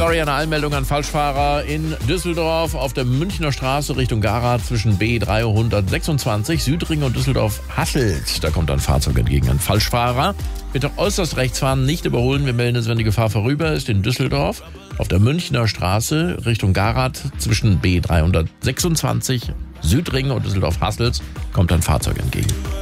Sorry, eine Einmeldung an Falschfahrer in Düsseldorf auf der Münchner Straße Richtung Garath zwischen B326 Südring und Düsseldorf-Hasselt. Da kommt ein Fahrzeug entgegen, ein Falschfahrer. Bitte äußerst rechts fahren, nicht überholen. Wir melden es, wenn die Gefahr vorüber ist. In Düsseldorf auf der Münchner Straße Richtung Garath zwischen B326 Südring und Düsseldorf-Hasselt kommt ein Fahrzeug entgegen.